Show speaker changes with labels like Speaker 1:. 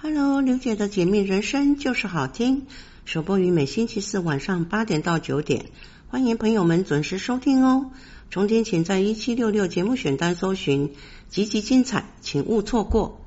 Speaker 1: Hello， 刘姐的解密人生就是好听，首播于每星期四晚上8点到9点，欢迎朋友们准时收听哦。重点请在1766节目选单搜寻，集集精彩，请勿错过。